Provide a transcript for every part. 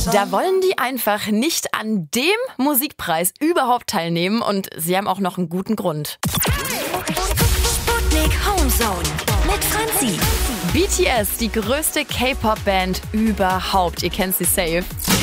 Da wollen die einfach nicht an dem Musikpreis überhaupt teilnehmen und sie haben auch noch einen guten Grund. Sputnik Homezone mit Franzi. BTS, die größte K-Pop-Band überhaupt. Ihr kennt sie safe.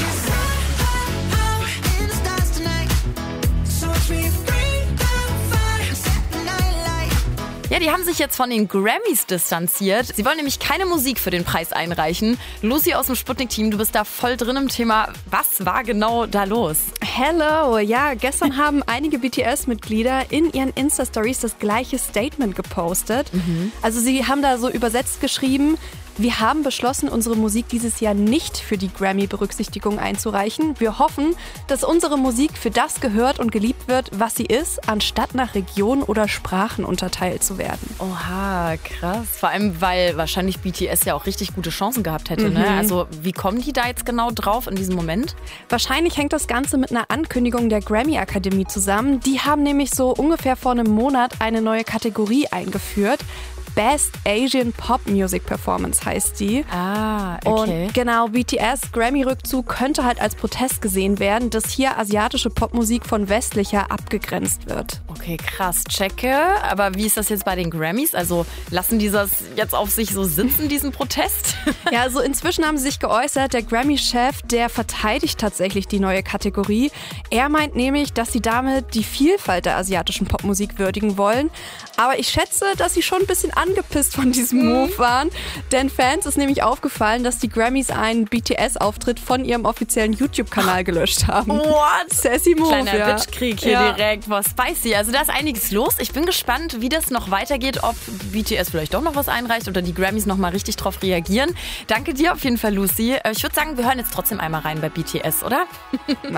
Ja, die haben sich jetzt von den Grammys distanziert. Sie wollen nämlich keine Musik für den Preis einreichen. Lucy aus dem Sputnik-Team, du bist da voll drin im Thema. Was war genau da los? Hello, ja, gestern haben einige BTS-Mitglieder in ihren Insta-Stories das gleiche Statement gepostet. Also sie haben da so übersetzt geschrieben: Wir haben beschlossen, unsere Musik dieses Jahr nicht für die Grammy-Berücksichtigung einzureichen. Wir hoffen, dass unsere Musik für das gehört und geliebt wird, was sie ist, anstatt nach Region oder Sprachen unterteilt zu werden. Oha, krass. Vor allem, weil wahrscheinlich BTS ja auch richtig gute Chancen gehabt hätte. Ne? Also wie kommen die da jetzt genau drauf in diesem Moment? Wahrscheinlich hängt das Ganze mit einer Ankündigung der Grammy-Akademie zusammen. Die haben nämlich so ungefähr vor einem Monat eine neue Kategorie eingeführt. Best Asian Pop Music Performance heißt die. Ah, okay. Und genau, BTS Grammy-Rückzug könnte halt als Protest gesehen werden, dass hier asiatische Popmusik von westlicher abgegrenzt wird. Okay, krass, checke. Aber wie ist das jetzt bei den Grammys? Also lassen die das jetzt auf sich so sitzen, diesen Protest? Ja, also inzwischen haben sie sich geäußert. Der Grammy-Chef, der verteidigt tatsächlich die neue Kategorie. Er meint nämlich, dass sie damit die Vielfalt der asiatischen Popmusik würdigen wollen. Aber ich schätze, dass sie schon ein bisschen angepisst von diesem Move waren. Denn Fans ist nämlich aufgefallen, dass die Grammys einen BTS-Auftritt von ihrem offiziellen YouTube-Kanal gelöscht haben. What? Sassy Move, Kleiner ja. Bitchkrieg hier direkt. Boah, spicy. Also da ist einiges los. Ich bin gespannt, wie das noch weitergeht, ob BTS vielleicht doch noch was einreicht oder die Grammys noch mal richtig drauf reagieren. Danke dir auf jeden Fall, Lucy. Ich würde sagen, wir hören jetzt trotzdem einmal rein bei BTS, oder?